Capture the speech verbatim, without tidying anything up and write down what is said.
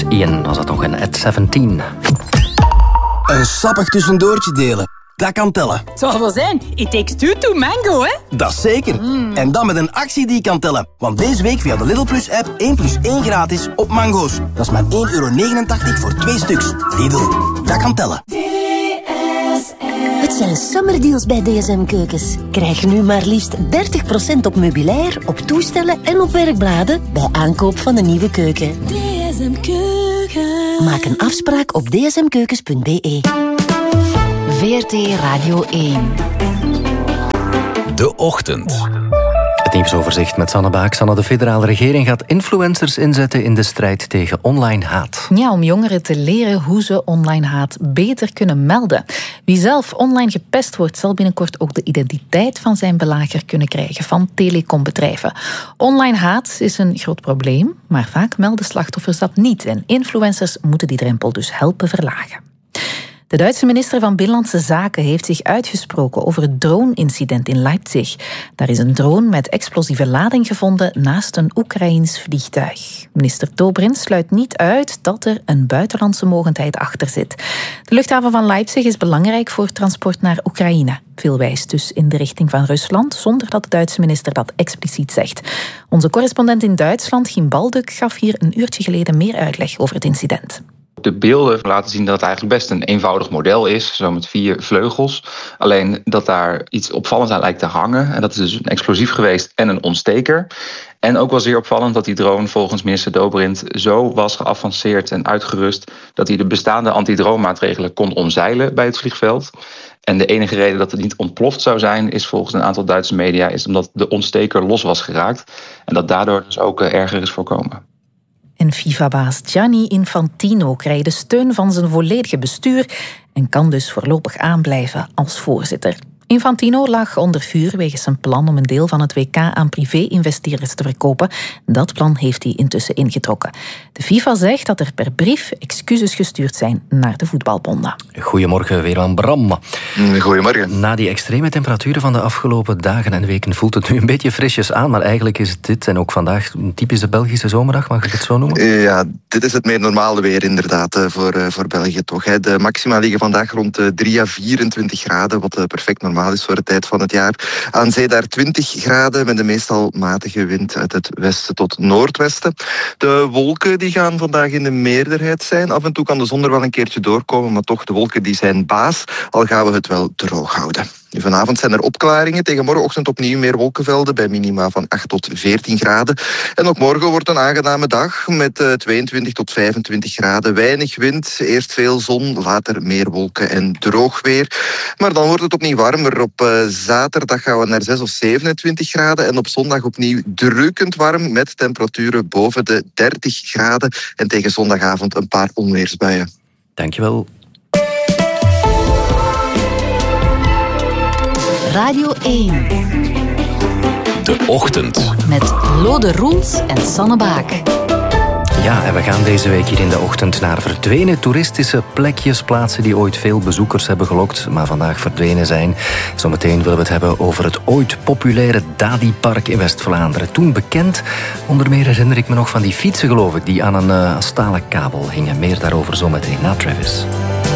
Ian was dat nog in at zeventien. Een sappig tussendoortje delen. Dat kan tellen. Het zal wel zijn. It takes two to mango, hè? Dat is zeker. Mm. En dan met een actie die kan tellen. Want deze week via de Lidl Plus app één plus één gratis op mango's. Dat is maar één euro negenentachtig voor twee stuks. Lidl, dat kan tellen. Het zijn summerdeals bij D S M Keukens. Krijg nu maar liefst dertig procent op meubilair, op toestellen en op werkbladen bij aankoop van een nieuwe keuken. D S M Keukens. Maak een afspraak op d s m keukens punt b e. V R T Radio één. De Ochtend. Het nieuwsoverzicht met Sanne Baak. Sanne, de federale regering gaat influencers inzetten in de strijd tegen online haat. Ja, om jongeren te leren hoe ze online haat beter kunnen melden. Wie zelf online gepest wordt, zal binnenkort ook de identiteit van zijn belager kunnen krijgen van telecombedrijven. Online haat is een groot probleem, maar vaak melden slachtoffers dat niet. En influencers moeten die drempel dus helpen verlagen. De Duitse minister van Binnenlandse Zaken heeft zich uitgesproken over het drone-incident in Leipzig. Daar is een drone met explosieve lading gevonden naast een Oekraïens vliegtuig. Minister Dobrindt sluit niet uit dat er een buitenlandse mogendheid achter zit. De luchthaven van Leipzig is belangrijk voor transport naar Oekraïne. Veel wijst dus in de richting van Rusland, zonder dat de Duitse minister dat expliciet zegt. Onze correspondent in Duitsland, Giem Balduk, gaf hier een uurtje geleden meer uitleg over het incident. De beelden laten zien dat het eigenlijk best een eenvoudig model is, zo met vier vleugels. Alleen dat daar iets opvallends aan lijkt te hangen. En dat is dus een explosief geweest en een ontsteker. En ook wel zeer opvallend dat die drone volgens minister Dobrindt zo was geavanceerd en uitgerust dat hij de bestaande antidroommaatregelen kon omzeilen bij het vliegveld. En de enige reden dat het niet ontploft zou zijn, is volgens een aantal Duitse media, is omdat de ontsteker los was geraakt. En dat daardoor dus ook erger is voorkomen. En FIFA-baas Gianni Infantino krijgt de steun van zijn volledige bestuur en kan dus voorlopig aanblijven als voorzitter. Infantino lag onder vuur wegens zijn plan om een deel van het W K aan privé-investeerders te verkopen. Dat plan heeft hij intussen ingetrokken. De FIFA zegt dat er per brief excuses gestuurd zijn naar de voetbalbonden. Goedemorgen, Weerman Bram. Goedemorgen. Na die extreme temperaturen van de afgelopen dagen en weken voelt het nu een beetje frisjes aan, maar eigenlijk is dit en ook vandaag een typische Belgische zomerdag, mag ik het zo noemen? Ja, dit is het meer normale weer inderdaad voor, voor België toch. De maxima liggen vandaag rond drie à vierentwintig graden, wat perfect normaal is voor de tijd van het jaar. Aan zee daar twintig graden met een meestal matige wind uit het westen tot noordwesten. De wolken die gaan vandaag in de meerderheid zijn. Af en toe kan de zon er wel een keertje doorkomen, maar toch, de wolken die zijn baas, al gaan we het wel droog houden. Vanavond zijn er opklaringen. Tegen morgenochtend opnieuw meer wolkenvelden bij minima van acht tot veertien graden. En ook morgen wordt een aangename dag met tweeëntwintig tot vijfentwintig graden. Weinig wind, eerst veel zon, later meer wolken en droog weer. Maar dan wordt het opnieuw warmer. Op uh, zaterdag gaan we naar zes of zevenentwintig graden. En op zondag opnieuw drukkend warm met temperaturen boven de dertig graden. En tegen zondagavond een paar onweersbuien. Dankjewel. Radio één. De Ochtend. Met Lode Roels en Sanne Baak. Ja, en we gaan deze week hier in de ochtend naar verdwenen toeristische plekjes, plaatsen die ooit veel bezoekers hebben gelokt, maar vandaag verdwenen zijn. Zometeen willen we het hebben over het ooit populaire Dadi-park in West-Vlaanderen. Toen bekend, onder meer herinner ik me nog van die fietsen, geloof ik, die aan een uh, stalen kabel hingen. Meer daarover zometeen na Travis.